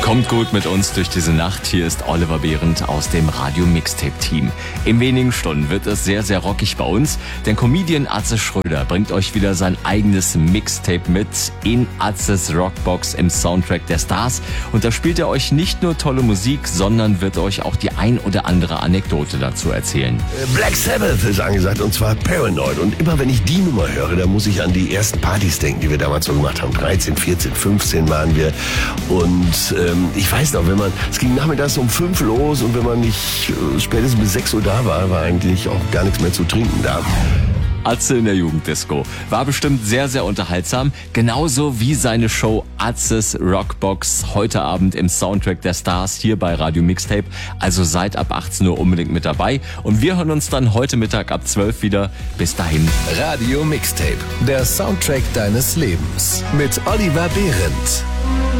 Kommt gut mit uns durch diese Nacht. Hier ist Oliver Behrendt aus dem Radio Mixtape Team. In wenigen Stunden wird es sehr, sehr rockig bei uns, denn Comedian Atze Schröder bringt euch wieder sein eigenes Mixtape mit in Atzes Rockbox im Soundtrack der Stars. Und da spielt er euch nicht nur tolle Musik, sondern wird euch auch die ein oder andere Anekdote dazu erzählen. Black Sabbath ist angesagt, und zwar Paranoid. Und immer wenn ich die Nummer höre, da muss ich an die ersten Partys denken, die wir damals so gemacht haben. 13, 14, 15 waren wir. Und ich weiß noch, es ging nachmittags um 5 los, und wenn man nicht spätestens bis 6 Uhr da war, war eigentlich auch gar nichts mehr zu trinken da. Atze in der Jugenddisco war bestimmt sehr, sehr unterhaltsam. Genauso wie seine Show Atzes Rockbox heute Abend im Soundtrack der Stars hier bei Radio Mixtape. Also seid ab 18 Uhr unbedingt mit dabei. Und wir hören uns dann heute Mittag ab 12 wieder. Bis dahin. Radio Mixtape, der Soundtrack deines Lebens mit Oliver Behrendt.